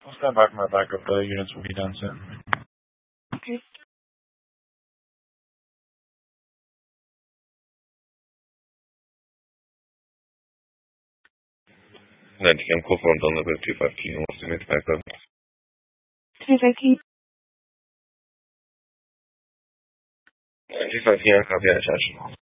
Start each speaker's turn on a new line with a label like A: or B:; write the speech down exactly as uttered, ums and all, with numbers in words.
A: I'll stand by for my backup. The units will be done soon.
B: Okay.
C: ninety-nine call for on level two five key. What's the next backup?
B: two five key.
C: two five key, copy that,